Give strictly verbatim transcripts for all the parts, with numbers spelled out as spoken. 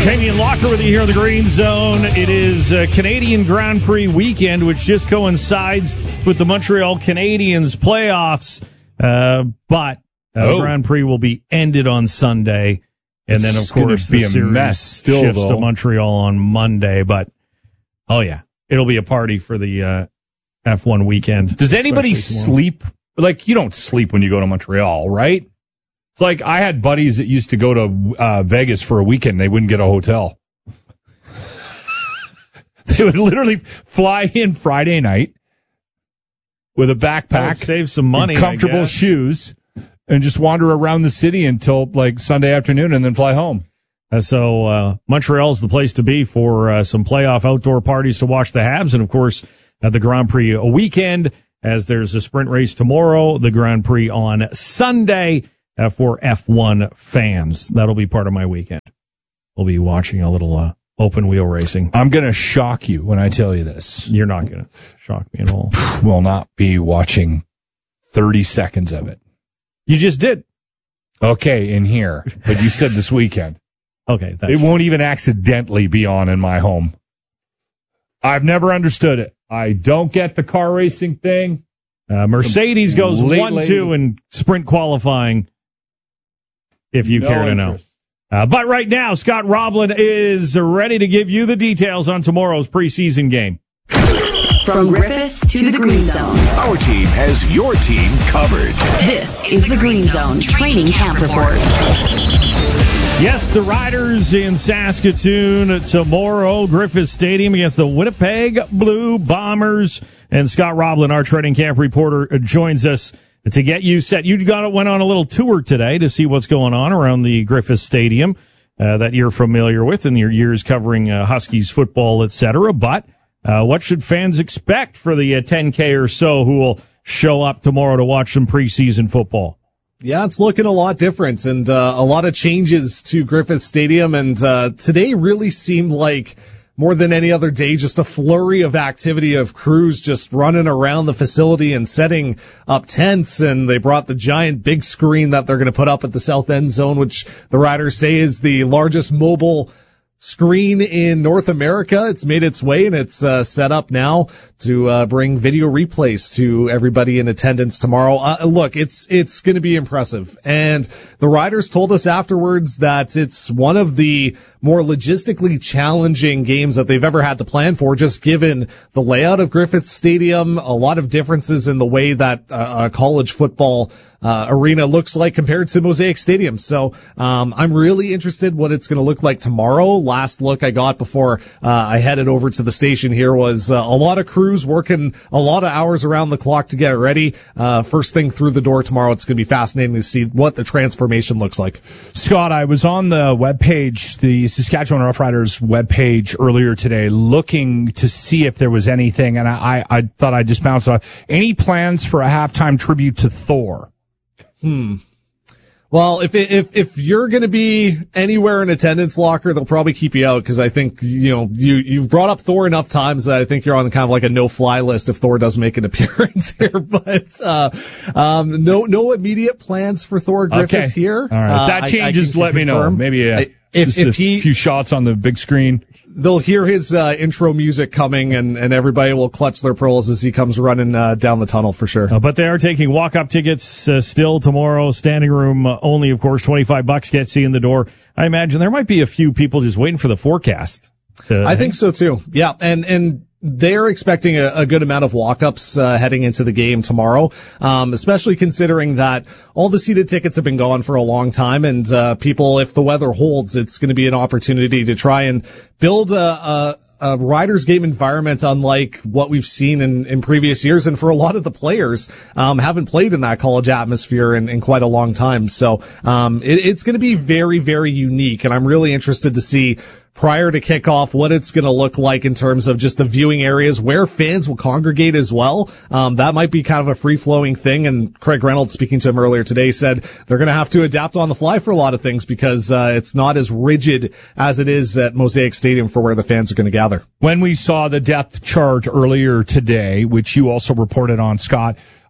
Jamie and Locker with you here in the Green Zone. It is uh, Canadian Grand Prix weekend, which just coincides with the Montreal Canadiens playoffs. Uh, but uh, oh. the Grand Prix will be ended on Sunday. And then, of it's course, be the a series mess still, shifts though. to Montreal on Monday. But, oh, yeah, it'll be a party for the uh, F one weekend. Does anybody sleep? Like, you don't sleep when you go to Montreal, right? It's like I had buddies that used to go to uh, Vegas for a weekend. They wouldn't get a hotel. They would literally fly in Friday night with a backpack, save some money, and comfortable shoes, and just wander around the city until like Sunday afternoon and then fly home. Uh, so uh, Montreal's the place to be for uh, some playoff outdoor parties to watch the Habs. And, of course, at the Grand Prix a weekend, as there's a sprint race tomorrow, the Grand Prix on Sunday. Uh, for F one fans. That'll be part of my weekend. We'll be watching a little uh, open wheel racing. I'm going to shock you when I tell you this. You're not going to shock me at all. Will not be watching thirty seconds of it. You just did. Okay, in here. But you said this weekend. Okay. It won't even accidentally be on in my home. I've never understood it. I don't get the car racing thing. Uh, Mercedes goes one two in sprint qualifying. If you no care to know. Uh, but right now, Scott Roblin is ready to give you the details on tomorrow's preseason game. From Griffiths to the Green Zone. Our team has your team covered. This is the Green Zone Training Camp Report. Yes, the Riders in Saskatoon tomorrow, Griffiths Stadium against the Winnipeg Blue Bombers. And Scott Roblin, our training camp reporter, joins us to get you set. You got went on a little tour today to see what's going on around the Griffiths Stadium uh, that you're familiar with in your years covering uh, Huskies football, et cetera. But uh, what should fans expect for the uh, ten K or so who will show up tomorrow to watch some preseason football? Yeah, it's looking a lot different and uh, a lot of changes to Griffiths Stadium. And uh, today really seemed like more than any other day, just a flurry of activity of crews just running around the facility and setting up tents. And they brought the giant big screen that they're going to put up at the south end zone, which the Riders say is the largest mobile screen in North America. It's made its way and it's uh, set up now to uh, bring video replays to everybody in attendance tomorrow. Uh, look, it's it's going to be impressive. And the Riders told us afterwards that it's one of the more logistically challenging games that they've ever had to plan for, just given the layout of Griffiths Stadium, a lot of differences in the way that uh, a college football uh, arena looks like compared to Mosaic Stadium. So um, I'm really interested what it's going to look like tomorrow. Last look I got before uh, I headed over to the station here was uh, a lot of crews working a lot of hours around the clock to get it ready. Uh, first thing through the door tomorrow, it's going to be fascinating to see what the transformation looks like. Scott, I was on the webpage, the Saskatchewan Roughriders webpage earlier today, looking to see if there was anything, and I, I, I thought I'd just bounce off. Any plans for a halftime tribute to Thor? Hmm. Well, if if if you're going to be anywhere in attendance, Locker, they'll probably keep you out because I think you know you you've brought up Thor enough times that I think you're on kind of like a no-fly list if Thor does make an appearance here. But uh, um, no no immediate plans for Thor Griffiths okay. here. All right, uh, if that changes, I, I let me know. Maybe uh, if just if a he few shots on the big screen. They'll hear his uh, intro music coming, and, and everybody will clutch their pearls as he comes running uh, down the tunnel for sure. Uh, but they are taking walk-up tickets uh, still tomorrow. Standing room uh, only, of course. twenty-five bucks gets you in the door. I imagine there might be a few people just waiting for the forecast. To, I think so too. Yeah, and and they're expecting a, a good amount of walk-ups uh, heading into the game tomorrow, um, especially considering that all the seated tickets have been gone for a long time, and uh, people, if the weather holds, it's going to be an opportunity to try and build a, a, a Riders game environment unlike what we've seen in, in previous years, and for a lot of the players, um, haven't played in that college atmosphere in, in quite a long time. So um, it, it's going to be very, very unique, and I'm really interested to see prior to kickoff what it's going to look like in terms of just the viewing areas where fans will congregate as well. Um, that might be kind of a free-flowing thing, and Craig Reynolds, speaking to him earlier today, said they're going to have to adapt on the fly for a lot of things because uh, it's not as rigid as it is at Mosaic Stadium for where the fans are going to gather. When we saw the depth chart earlier today, which you also reported on, Scott,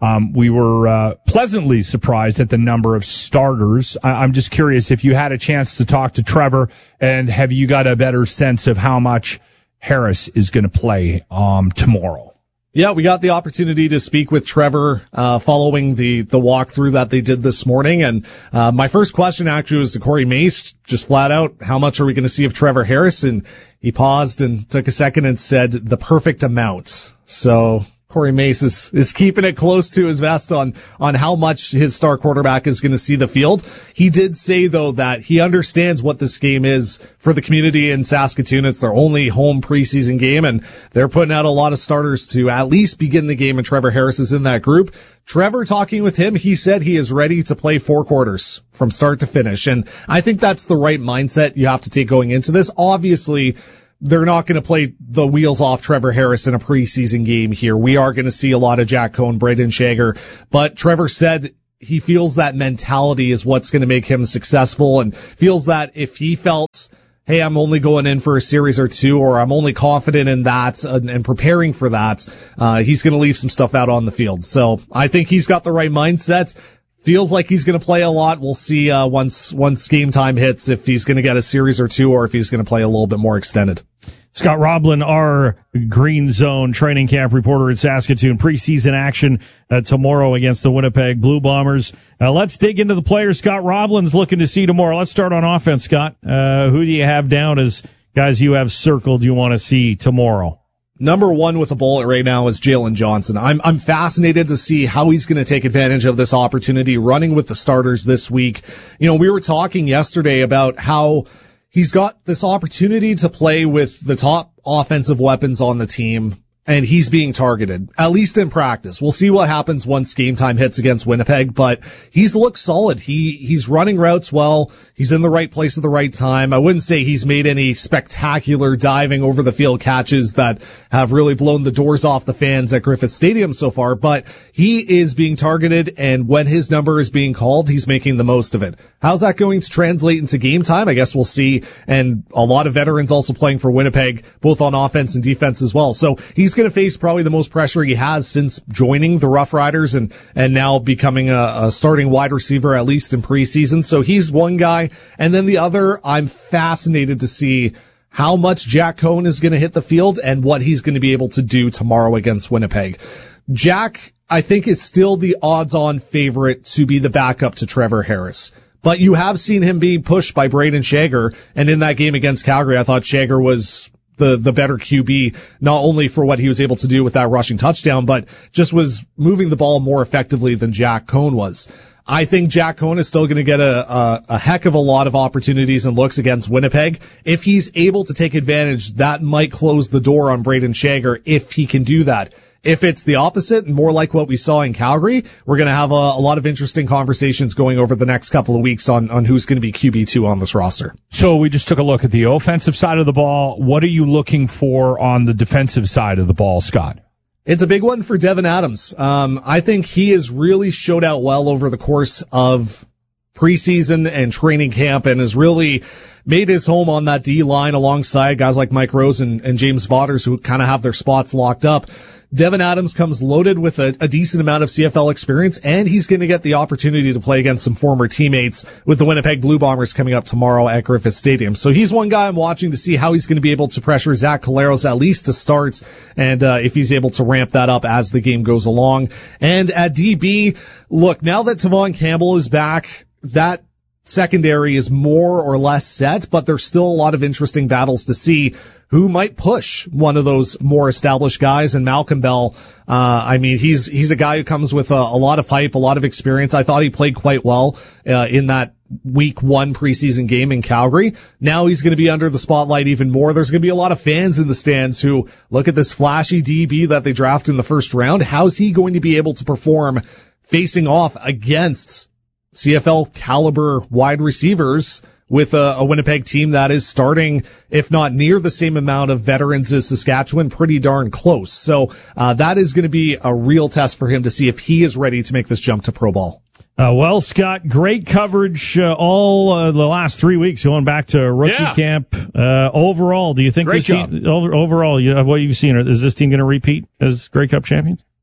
Um, we were uh, pleasantly surprised at the number of starters. I- I'm just curious if you had a chance to talk to Trevor, and have you got a better sense of how much Harris is going to play um, tomorrow? Yeah, we got the opportunity to speak with Trevor uh, following the the walkthrough that they did this morning. And uh, my first question actually was to Corey Mace, just flat out, how much are we going to see of Trevor Harris? And he paused and took a second and said the perfect amount. So Corey Mace is, is keeping it close to his vest on, on how much his star quarterback is going to see the field. He did say, though, that he understands what this game is for the community in Saskatoon. It's their only home preseason game, and they're putting out a lot of starters to at least begin the game, and Trevor Harris is in that group. Trevor, talking with him, he said he is ready to play four quarters from start to finish, and I think that's the right mindset you have to take going into this. Obviously, they're not going to play the wheels off Trevor Harris in a preseason game here. We are going to see a lot of Jack Cohn, Braden Shager, but Trevor said he feels that mentality is what's going to make him successful, and feels that if he felt, hey, I'm only going in for a series or two, or I'm only confident in that and, and preparing for that, uh, he's going to leave some stuff out on the field. So I think he's got the right mindset. Feels like he's going to play a lot. We'll see uh, once once game time hits if he's going to get a series or two, or if he's going to play a little bit more extended. Scott Roblin, our Green Zone training camp reporter in Saskatoon. Preseason action uh, tomorrow against the Winnipeg Blue Bombers. Uh, let's dig into the players Scott Roblin's looking to see tomorrow. Let's start on offense, Scott. Uh, who do you have down as guys you have circled you want to see tomorrow? Number one with a bullet right now is Jalen Johnson. I'm I'm fascinated to see how he's going to take advantage of this opportunity running with the starters this week. You know, we were talking yesterday about how he's got this opportunity to play with the top offensive weapons on the team, and he's being targeted, at least in practice. We'll see what happens once game time hits against Winnipeg, but he's looked solid. He, he's running routes well. He's in the right place at the right time. I wouldn't say he's made any spectacular diving over the field catches that have really blown the doors off the fans at Griffith Stadium so far, but he is being targeted, and when his number is being called, he's making the most of it. How's that going to translate into game time? I guess we'll see, and a lot of veterans also playing for Winnipeg, both on offense and defense as well. So he's going to face probably the most pressure he has since joining the Rough Riders and, and now becoming a, a starting wide receiver, at least in preseason. So he's one guy. And then the other, I'm fascinated to see how much Jack Cohn is going to hit the field and what he's going to be able to do tomorrow against Winnipeg. Jack, I think, is still the odds-on favorite to be the backup to Trevor Harris. But you have seen him being pushed by Braden Shager, and in that game against Calgary, I thought Shager was the the better Q B, not only for what he was able to do with that rushing touchdown, but just was moving the ball more effectively than Jack Cohn was. I think Jack Cohn is still going to get a, a, a heck of a lot of opportunities and looks against Winnipeg. If he's able to take advantage, that might close the door on Braden Shager if he can do that. If it's the opposite and more like what we saw in Calgary, we're going to have a, a lot of interesting conversations going over the next couple of weeks on, on who's going to be Q B two on this roster. So we just took a look at the offensive side of the ball. What are you looking for on the defensive side of the ball, Scott? It's a big one for Devin Adams. Um, I think he has really showed out well over the course of preseason and training camp and has really made his home on that D line alongside guys like Mike Rose and, and James Vaughters, who kind of have their spots locked up. Devin Adams comes loaded with a, a decent amount of C F L experience, and he's going to get the opportunity to play against some former teammates with the Winnipeg Blue Bombers coming up tomorrow at Griffith Stadium. So he's one guy I'm watching to see how he's going to be able to pressure Zach Collaros at least to start, and uh, if he's able to ramp that up as the game goes along. And at D B, look, now that Tavon Campbell is back, that secondary is more or less set, but there's still a lot of interesting battles to see who might push one of those more established guys. And Malcolm Bell, uh, I mean, he's, he's a guy who comes with a, a lot of hype, a lot of experience. I thought he played quite well, uh, in that week one preseason game in Calgary. Now he's going to be under the spotlight even more. There's going to be a lot of fans in the stands who look at this flashy D B that they draft in the first round. How's he going to be able to perform facing off against C F L caliber wide receivers with a, a Winnipeg team that is starting, if not near the same amount of veterans as Saskatchewan, pretty darn close. So uh, that is going to be a real test for him to see if he is ready to make this jump to pro ball. Uh, well, Scott, great coverage uh, all uh, the last three weeks going back to rookie yeah. camp. Uh, overall, do you think great this job. team, over, overall, you, what you've seen, is this team going to repeat as Grey Cup champions?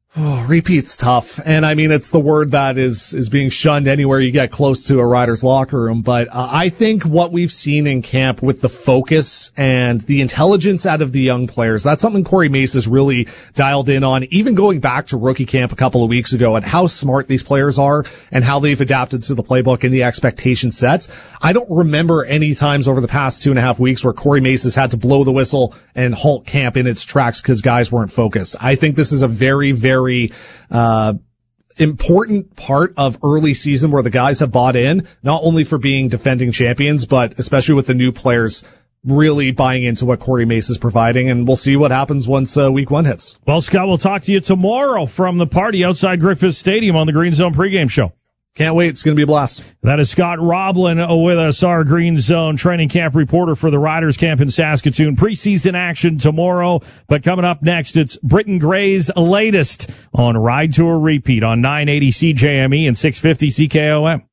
Oh, repeat's tough. And I mean, it's the word that is, is being shunned anywhere you get close to a Riders locker room. But uh, I think what we've seen in camp with the focus and the intelligence out of the young players, that's something Corey Mace has really dialed in on, even going back to rookie camp a couple of weeks ago, and how smart these players are and how they've adapted to the playbook and the expectation sets. I don't remember any times over the past two and a half weeks where Corey Mace has had to blow the whistle and halt camp in its tracks because guys weren't focused. I think this is a very, very Very uh, important part of early season where the guys have bought in, not only for being defending champions, but especially with the new players really buying into what Corey Mace is providing. And we'll see what happens once uh, week one hits. Well, Scott, we'll talk to you tomorrow from the party outside Griffith Stadium on the Green Zone pregame show. Can't wait. It's going to be a blast. That is Scott Roblin with us, our Green Zone training camp reporter for the Riders camp in Saskatoon. Preseason action tomorrow, but coming up next, it's Britton Gray's latest on Ride to a Repeat on nine eighty C J M E and six fifty C K O M.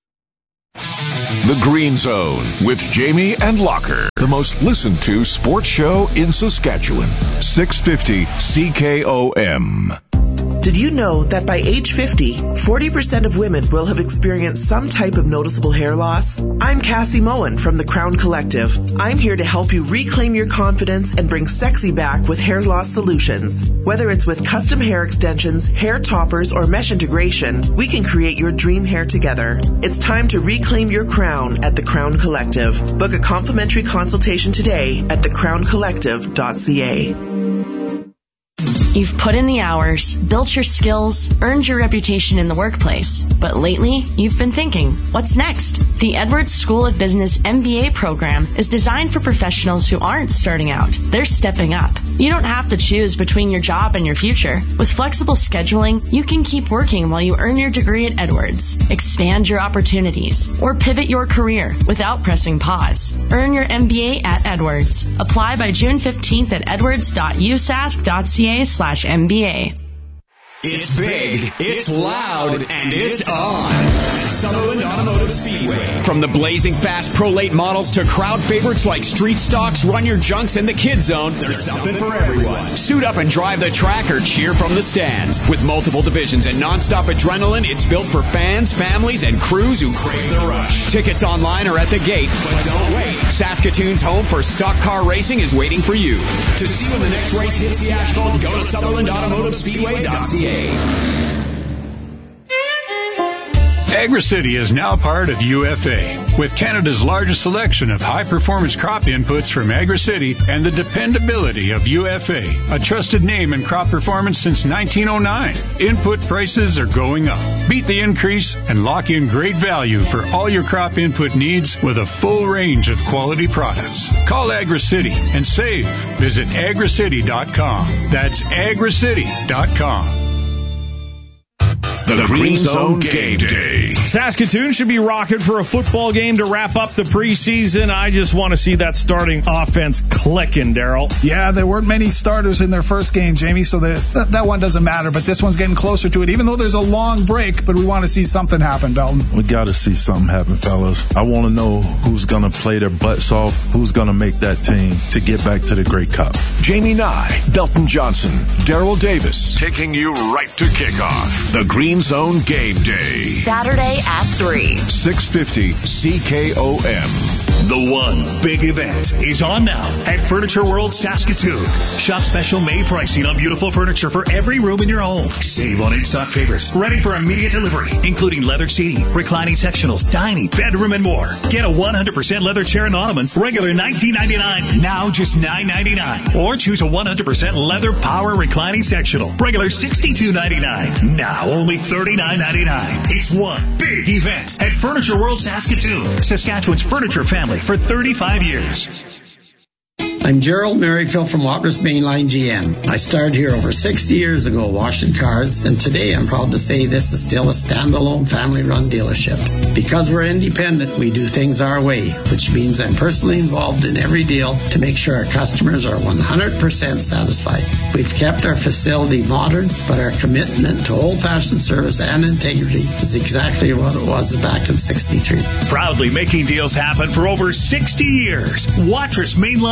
The Green Zone with Jamie and Locker, the most listened to sports show in Saskatchewan. six fifty C K O M. Did you know that by age fifty, forty percent of women will have experienced some type of noticeable hair loss? I'm Cassie Moen from the Crown Collective. I'm here to help you reclaim your confidence and bring sexy back with hair loss solutions. Whether it's with custom hair extensions, hair toppers, or mesh integration, we can create your dream hair together. It's time to reclaim your crown at the Crown Collective. Book a complimentary consultation today at the crown collective dot c a. You've put in the hours, built your skills, earned your reputation in the workplace. But lately, you've been thinking, what's next? The Edwards School of Business M B A program is designed for professionals who aren't starting out. They're stepping up. You don't have to choose between your job and your future. With flexible scheduling, you can keep working while you earn your degree at Edwards, expand your opportunities, or pivot your career without pressing pause. Earn your M B A at Edwards. Apply by June fifteenth at edwards dot u s a s c dot c a slash M B A. It's big, it's loud, and it's on. Sutherland Automotive Speedway. From the blazing fast Pro Late models to crowd favorites like Street Stocks, Run Your Junks, and the Kid Zone, there's something for everyone. Suit up and drive the track or cheer from the stands. With multiple divisions and nonstop adrenaline, it's built for fans, families, and crews who crave the rush. Tickets online or at the gate, but don't wait. Saskatoon's home for stock car racing is waiting for you. To see when the next race hits the asphalt, go to Sutherland Automotive Speedway dot c a. AgriCity is now part of U F A. With Canada's largest selection of high-performance crop inputs from AgriCity and the dependability of U F A, a trusted name in crop performance since nineteen oh nine. Input prices are going up. Beat the increase and lock in great value for all your crop input needs with a full range of quality products. Call AgriCity and save. Visit agri city dot com. That's agri city dot com. The Green Zone Game Day. Saskatoon should be rocking for a football game to wrap up the preseason. I just want to see that starting offense clicking, Daryl. Yeah, there weren't many starters in their first game, Jamie, so the, that, that one doesn't matter. But this one's getting closer to it, even though there's a long break. But we want to see something happen, Belton. We got to see something happen, fellas. I want to know who's going to play their butts off, who's going to make that team to get back to the Grey Cup. Jamie Nye, Belton Johnson, Daryl Davis, taking you right to kickoff. The Green Zone Game Day. Saturday at three. six fifty C K O M. The one big event is on now at Furniture World Saskatoon. Shop special May pricing on beautiful furniture for every room in your home. Save on in-stock favorites, ready for immediate delivery, including leather seating, reclining sectionals, dining, bedroom, and more. Get a one hundred percent leather chair and ottoman, regular nineteen ninety-nine, now just nine ninety-nine. Or choose a one hundred percent leather power reclining sectional, regular sixty-two ninety-nine, now only thirty-nine ninety-nine. It's one big event at Furniture World Saskatoon, Saskatchewan's furniture family for thirty-five years. I'm Gerald Merrifield from Walker's Mainline G M. I started here over sixty years ago washing cars, and today I'm proud to say this is still a standalone family-run dealership. Because we're independent, we do things our way, which means I'm personally involved in every deal to make sure our customers are one hundred percent satisfied. We've kept our facility modern, but our commitment to old-fashioned service and integrity is exactly what it was back in sixty-three. Proudly making deals happen for over sixty years. Watrous Mainline G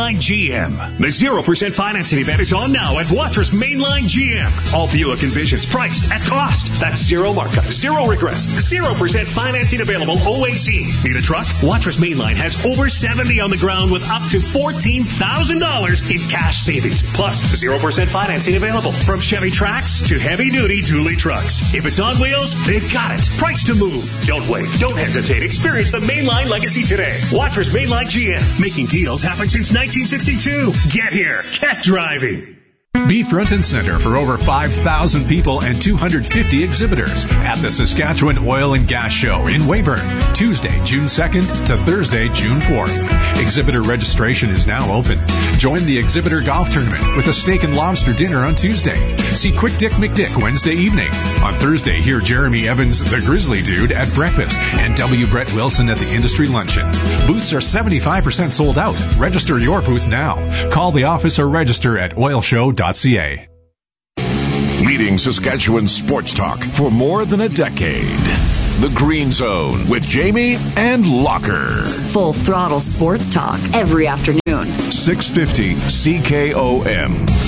G M. The zero percent financing event is on now at Watrous Mainline G M. All Buick Envisions priced at cost. That's zero markup, zero regrets, zero percent financing available O A C. Need a truck? Watrous Mainline has over seventy on the ground with up to fourteen thousand dollars in cash savings. Plus, zero percent financing available from Chevy Trax to heavy-duty dually trucks. If it's on wheels, they've got it. Price to move. Don't wait. Don't hesitate. Experience the Mainline legacy today. Watrous Mainline G M. Making deals happen since nineteen sixty-two. Get here. Get driving. Be front and center for over five thousand people and two hundred fifty exhibitors at the Saskatchewan Oil and Gas Show in Weyburn, Tuesday, June second to Thursday, June fourth. Exhibitor registration is now open. Join the exhibitor golf tournament with a steak and lobster dinner on Tuesday. See Quick Dick McDick Wednesday evening. On Thursday, hear Jeremy Evans, the Grizzly Dude, at breakfast and W. Brett Wilson at the industry luncheon. Booths are seventy-five percent sold out. Register your booth now. Call the office or register at oil show dot c a. Leading Saskatchewan sports talk for more than a decade. The Green Zone with Jamie and Locker. Full throttle sports talk every afternoon. six fifty C K O M.